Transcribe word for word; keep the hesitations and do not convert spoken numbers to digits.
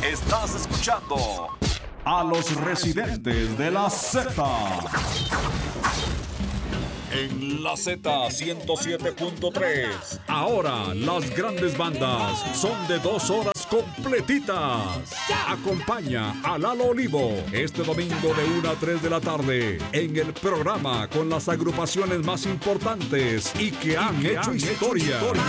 Estás escuchando a los residentes de la Z. En la Z ciento siete punto tres. Ahora las grandes bandas son de dos horas completitas. Acompaña a Lalo Olivo este domingo de una a tres de la tarde en el programa con las agrupaciones más importantes y que han, y que hecho, han historia. hecho historia.